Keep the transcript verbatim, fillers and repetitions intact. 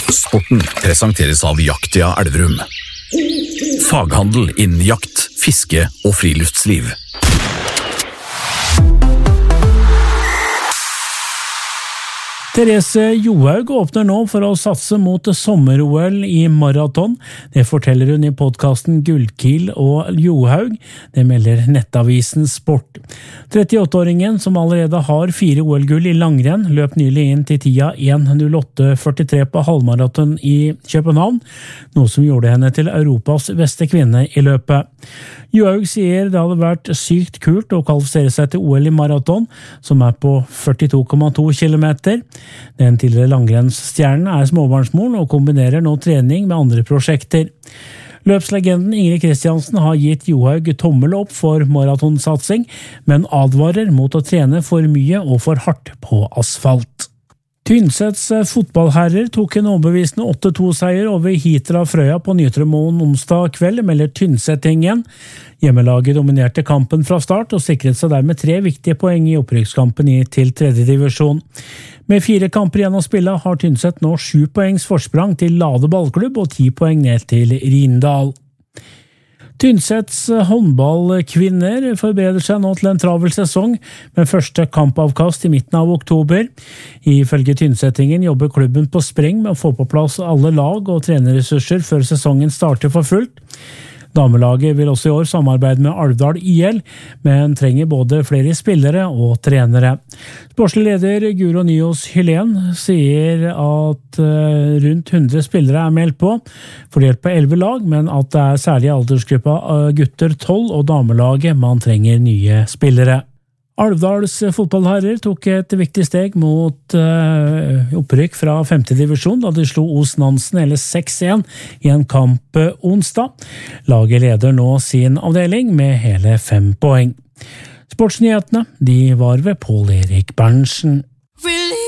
Sporten presenteres av Jaktia Elverum. Faghandel innen jakt, fiske og friluftsliv. Therese Johaug åpner nå for å satse mot sommer-O L i maraton. Det forteller hun i podcasten Gullkiel og Johaug. Det melder nettavisen Sport. trettiåtte-åringen, som allerede har fire O L-gull i langrenn, løp nylig inn til tida en null åtte førtitre på halvmaraton i København, noe som gjorde henne til Europas beste kvinne i løpet. Johaug sier det hadde vært sykt kult å kvalifisere seg til O L i maraton, som er på førtito komma to kilometer. Den tidligere langrennsstjernen er småbarnsmor og kombinerer nå trening med andre prosjekter. Løpslegenden Ingrid Kristiansen har gitt Johaug tommel opp for maratonsatsing, men advarer mot å trene for mye og for hardt på asfalt. Tynsets fotballherrer tok en overbevisende åtte to-seier over Hitra Frøya på Nytremoen onsdag kveld, melder Tynsetingen. Hjemmelaget dominerte kampen fra start og sikret seg dermed tre viktige poeng i opprykkskampen i til tredje divisjon. Med fire kamper igjen å spille har Tynset nå sju poengs forsprang til Lade ballklubb og ti poeng ned til Rindal. Tynsets håndballkvinner forbereder seg nå til en travel sesong med første kampavkast i midten av oktober. Ifølge Tynsetingen jobber klubben på spreng med å få på plass alle lag og trenerressurser før sesongen starter for fullt. Damelaget vil også i år samarbeide med Alvdal I L, men trenger både flere spillere og trenere. Sportslig leder Guro Nyhus Hylén sier at rundt hundre spillere er meldt på, fordelt på elleve lag, men at det er særlig aldersgruppa gutter tolv og damelaget man trenger nye spillere. Alvdals fotballherrer tok et viktig steg mot uh, opprykk fra femte divisjon da de slo Os Nansen hele seks en i en kamp onsdag. Laget leder nå sin avdeling med hele fem poeng. Sportsnyhetene, de var ved Pål Erik Berntsen. Really?